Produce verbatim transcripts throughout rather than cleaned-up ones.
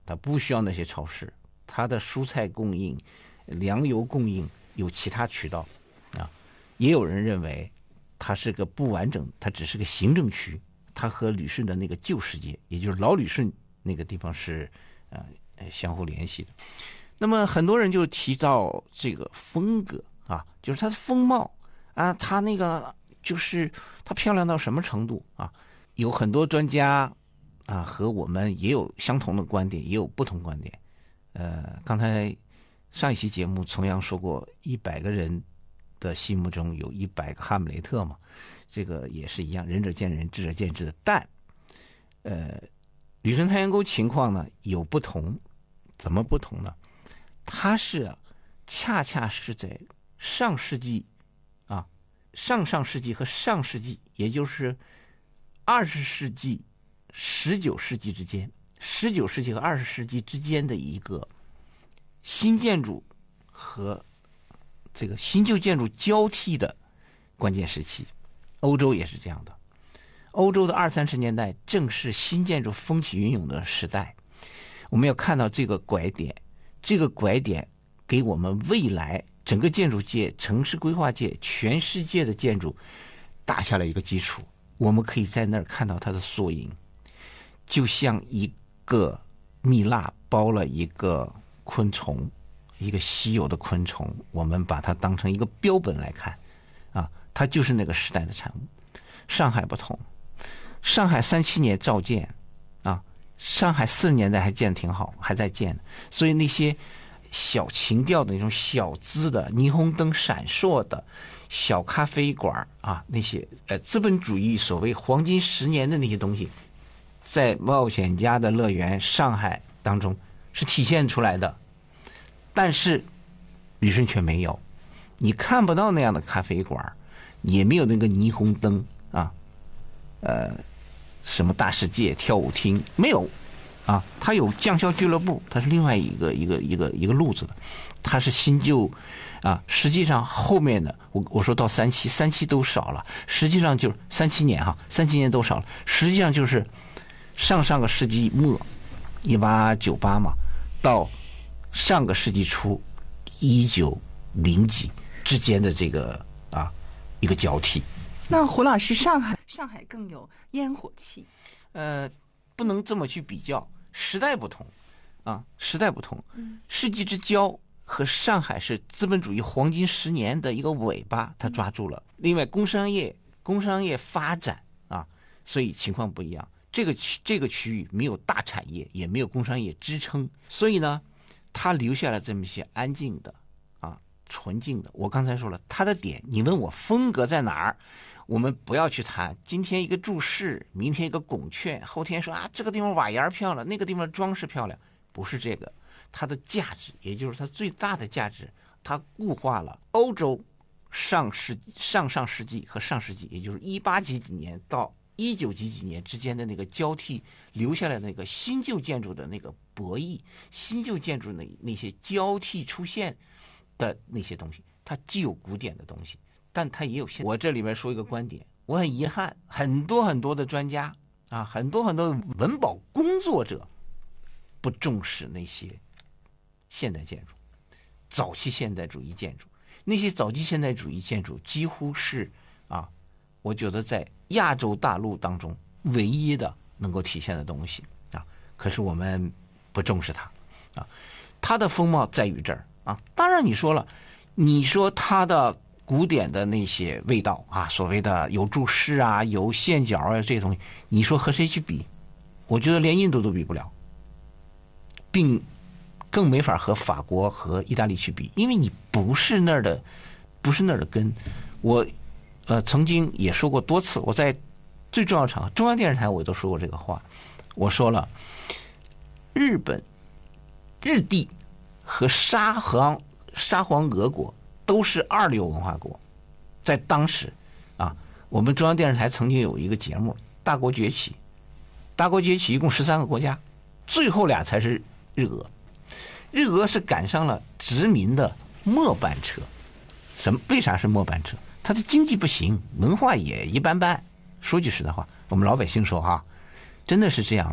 它不需要那些超市，它的蔬菜供应、粮油供应有其他渠道啊。也有人认为它是个不完整，它只是个行政区，它和旅顺的那个旧世界，也就是老旅顺那个地方是呃相互联系的。那么很多人就提到这个风格啊，就是它的风貌啊，它那个就是它漂亮到什么程度啊？有很多专家啊和我们也有相同的观点，也有不同观点。呃，刚才上一期节目重阳说过，一百个人的心目中有一百个哈姆雷特嘛，这个也是一样，仁者见仁，智者见智的。但呃，旅顺太阳沟情况呢有不同，怎么不同呢？它是、啊、恰恰是在上世纪啊，上上世纪和上世纪，也就是二十世纪、十九世纪之间，十九世纪和二十世纪之间的一个新建筑和这个新旧建筑交替的关键时期。欧洲也是这样的，欧洲的二三十年代正是新建筑风起云涌的时代。我们要看到这个拐点，这个拐点给我们未来整个建筑界、城市规划界、全世界的建筑打下了一个基础。我们可以在那儿看到它的缩影，就像一个蜜蜡包了一个昆虫，一个稀有的昆虫，我们把它当成一个标本来看啊，它就是那个时代的产物。上海不同，上海三七年造建啊，上海四十年代还建得挺好，还在建，所以那些小情调的那种小资的霓虹灯闪烁的小咖啡馆啊，那些呃资本主义所谓黄金十年的那些东西，在冒险家的乐园上海当中是体现出来的。但是旅顺却没有，你看不到那样的咖啡馆，也没有那个霓虹灯啊，呃，什么大世界跳舞厅没有啊，它有将校俱乐部，它是另外一个一个一个一个路子的，它是新旧啊。实际上后面的我我说到三期，三期都少了，实际上就是三七年哈，三七年都少了，实际上就是上上个世纪末一八九八嘛，到上个世纪初一九零几之间的这个啊一个交替。 那胡老师，上海上海更有烟火气， 呃，不能这么去比较，时代不同啊，时代不同。世纪之交和上海是资本主义黄金十年的一个尾巴，它抓住了。另外，工商业工商业发展啊，所以情况不一样。这个区这个区域没有大产业，也没有工商业支撑，所以呢，它留下了这么一些安静的啊、纯净的。我刚才说了，它的点，你问我风格在哪儿？我们不要去谈今天一个注释，明天一个拱券，后天说啊这个地方瓦檐漂亮，那个地方装饰漂亮，不是这个。它的价值，也就是它最大的价值，它固化了欧洲上世上上世纪和上世纪，也就是一八几几年到一九几几年之间的那个交替，留下来那个新旧建筑的那个博弈，新旧建筑的那些交替出现的那些东西，它既有古典的东西，但它也有现。我这里面说一个观点，我很遗憾，很多很多的专家啊，很多很多的文保工作者不重视那些现代建筑，早期现代主义建筑，那些早期现代主义建筑几乎是啊，我觉得在亚洲大陆当中唯一的能够体现的东西啊。可是我们不重视它啊，它的风貌在于这儿啊。当然你说了，你说它的古典的那些味道啊，所谓的有注释啊，有线角啊，这些东西，你说和谁去比？我觉得连印度都比不了，并更没法和法国和意大利去比，因为你不是那儿的，不是那儿的根。我呃曾经也说过多次，我在最重要的场合，中央电视台我都说过这个话。我说了，日本、日帝和沙皇沙皇俄国都是二流文化国，在当时啊，我们中央电视台曾经有一个节目《大国崛起》，大国崛起一共十三个国家，最后俩才是日俄。日俄是赶上了殖民的末班车，什么？为啥是末班车？它的经济不行，文化也一般般。说句实在话，我们老百姓说哈，真的是这样的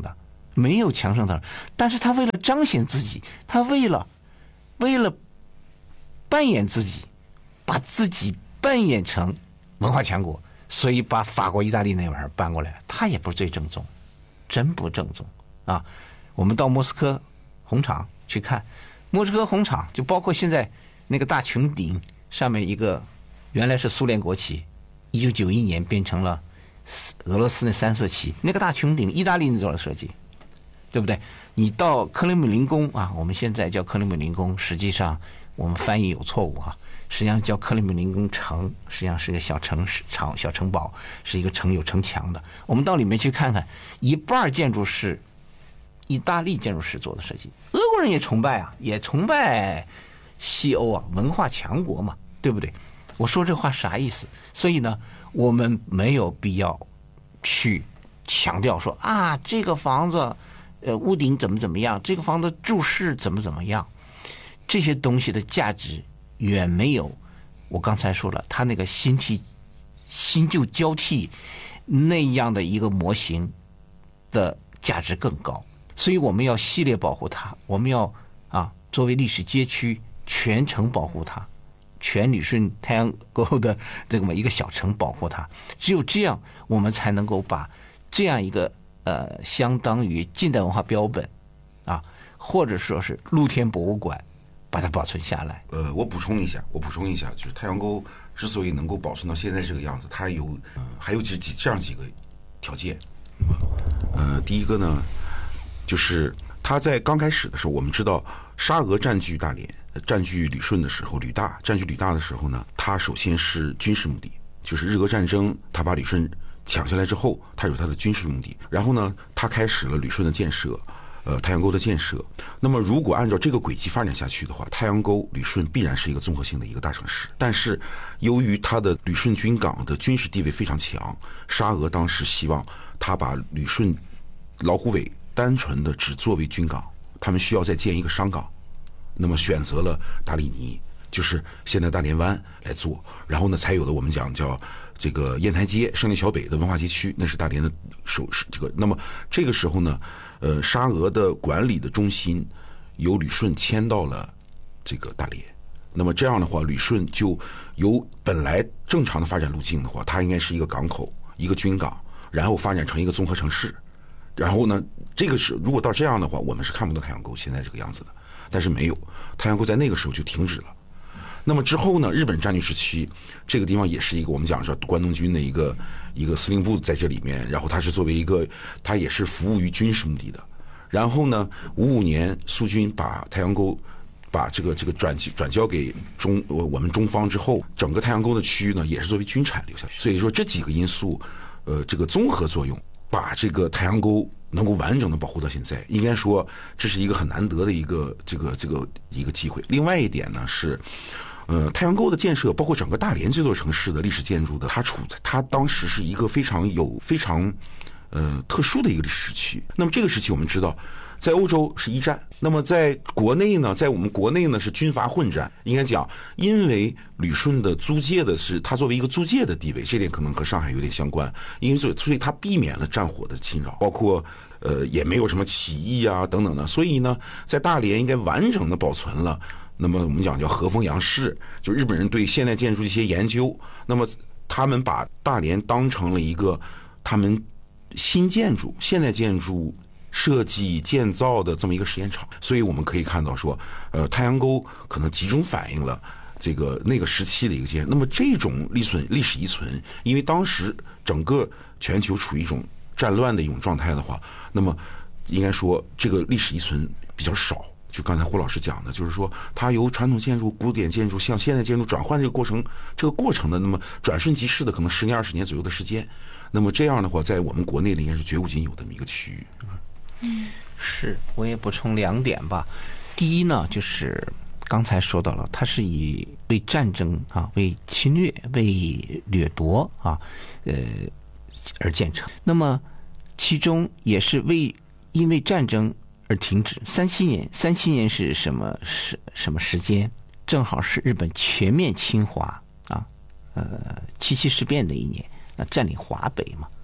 没有强盛到，但是他为了彰显自己，他为了为了扮演自己，把自己扮演成文化强国，所以把法国、意大利那玩意儿搬过来，他也不是最正宗，真不正宗啊！我们到莫斯科红场去看，莫斯科红场就包括现在那个大穹顶上面一个原来是苏联国旗，一九九一年变成了俄罗斯那三色旗，那个大穹顶意大利那做的设计，对不对？你到克里姆林宫啊，我们现在叫克里姆林宫，实际上我们翻译有错误啊，实际上叫克里姆林宫城，实际上是个小城市、城小城堡，是一个城有城墙的。我们到里面去看看，一半建筑是意大利建筑师做的设计，俄国人也崇拜啊，也崇拜西欧啊，文化强国嘛，对不对？我说这话啥意思？所以呢，我们没有必要去强调说啊，这个房子，呃，屋顶怎么怎么样，这个房子柱式怎么怎么样，这些东西的价值远没有我刚才说了，它那个新替新旧交替那样的一个模型的价值更高。所以我们要系列保护它，我们要啊，作为历史街区全城保护它。全旅顺太阳沟的这么一个小城保护它，只有这样，我们才能够把这样一个呃，相当于近代文化标本啊，或者说是露天博物馆，把它保存下来。 呃，我补充一下，我补充一下，就是太阳沟之所以能够保存到现在这个样子，它有呃还有几几这样几个条件。呃，第一个呢，就是它在刚开始的时候，我们知道沙俄占据大连。占据旅顺的时候，旅大占据旅大的时候呢，它首先是军事目的，就是日俄战争，它把旅顺抢下来之后，它有它的军事目的。然后呢，它开始了旅顺的建设，呃，太阳沟的建设。那么，如果按照这个轨迹发展下去的话，太阳沟、旅顺必然是一个综合性的一个大城市。但是，由于它的旅顺军港的军事地位非常强，沙俄当时希望它把旅顺老虎尾单纯的只作为军港，他们需要再建一个商港。那么选择了达里尼，就是现在大连湾来做，然后呢，才有了我们讲叫这个雁台街、胜利桥北的文化街区，那是大连的首饰。这个，那么这个时候呢，呃，沙俄的管理的中心由旅顺迁到了这个大连。那么这样的话，旅顺就由本来正常的发展路径的话，它应该是一个港口、一个军港，然后发展成一个综合城市。然后呢，这个是如果到这样的话，我们是看不到太阳沟现在这个样子的。但是没有，太阳沟在那个时候就停止了。那么之后呢，日本占据时期，这个地方也是一个我们讲说关东军的一个一个司令部在这里面，然后它是作为一个，它也是服务于军事目的的。然后呢，五五年苏军把太阳沟把这个这个转转交给中我们中方之后，整个太阳沟的区域呢也是作为军产留下去。所以说这几个因素，呃，这个综合作用，把这个太阳沟能够完整的保护到现在，应该说这是一个很难得的一个这个这个一个机会。另外一点呢是，呃，太阳沟的建设，包括整个大连这座城市的历史建筑的，它处它当时是一个非常有非常呃特殊的一个历史时期。那么这个时期我们知道，在欧洲是一战，那么在国内呢，在我们国内呢是军阀混战。应该讲，因为旅顺的租界的是它作为一个租界的地位，这点可能和上海有点相关，因为所以所以它避免了战火的侵扰，包括呃也没有什么起义啊等等的，所以呢，在大连应该完整的保存了。那么我们讲叫和风洋式，就日本人对现代建筑的一些研究，那么他们把大连当成了一个他们新建筑、现代建筑设计建造的这么一个实验场。所以我们可以看到说，呃，太阳沟可能集中反映了这个那个时期的一个建。那么这种历存历史遗存，因为当时整个全球处于一种战乱的一种状态的话，那么应该说这个历史遗存比较少。就刚才胡老师讲的，就是说它由传统建筑、古典建筑向现代建筑转换这个过程，这个过程的那么转瞬即逝的，可能十年、二十年左右的时间。那么这样的话，在我们国内应该是绝无仅有的这么一个区域。 嗯，是，我也补充两点吧。第一呢，就是刚才说到了，它是以为战争啊、为侵略、为掠夺啊，呃而建成。那么其中也是为因为战争而停止。三七年，三七年是什么是什么时间？正好是日本全面侵华啊，呃，七七事变的一年，那占领华北嘛，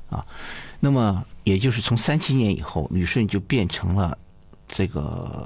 啊。那么也就是从三七年以后，旅顺就变成了这个